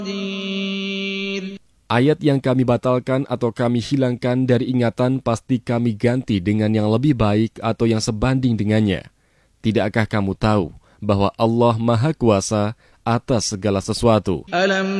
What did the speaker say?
Ayat yang kami batalkan atau kami hilangkan dari ingatan pasti kami ganti dengan yang lebih baik atau yang sebanding dengannya. Tidakkah kamu tahu bahwa Allah Maha Kuasa atas segala sesuatu? Alam